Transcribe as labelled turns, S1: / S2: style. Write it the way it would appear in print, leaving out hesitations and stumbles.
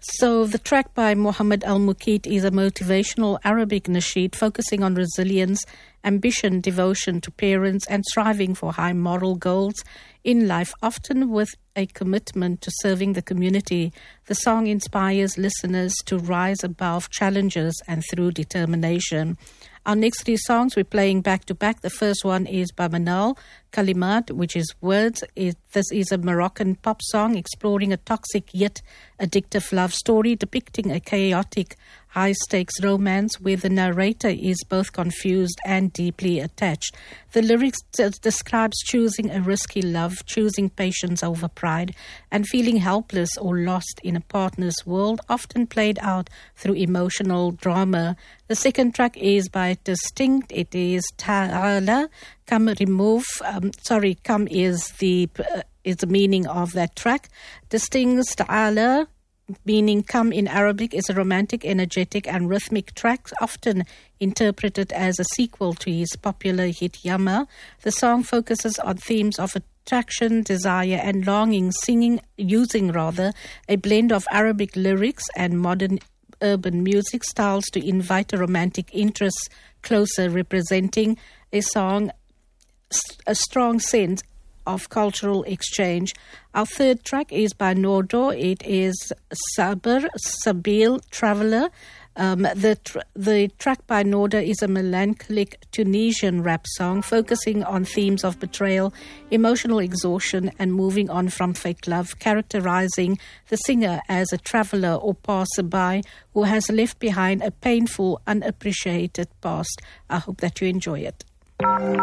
S1: So the track by Mohammed Al-Muqit is a motivational Arabic nasheed focusing on resilience, ambition, devotion to parents and striving for high moral goals in life, often with a commitment to serving the community. The song inspires listeners to rise above challenges and through determination. Our next three songs we're playing back to back. The first one is by Manal, Kalimat, which is words. This is a Moroccan pop song exploring a toxic yet addictive love story depicting a chaotic, high-stakes romance where the narrator is both confused and deeply attached. The lyrics describes choosing a risky love, choosing patience over pride, and feeling helpless or lost in a partner's world, often played out through emotional drama. The second track is by Distinct. It is Ta'ala. Come is the meaning of that track. Distinct Ta'ala, meaning come in Arabic, is a romantic, energetic and rhythmic track, often interpreted as a sequel to his popular hit Yama. The song focuses on themes of attraction, desire and longing, using a blend of Arabic lyrics and modern urban music styles to invite a romantic interest closer, representing a strong sense of cultural exchange. Our third track is by Nordo. It is Sabr, Sabil, Traveler. The track by Nordo is a melancholic Tunisian rap song focusing on themes of betrayal, emotional exhaustion, and moving on from fake love, characterizing the singer as a traveler or passerby who has left behind a painful, unappreciated past. I hope that you enjoy it.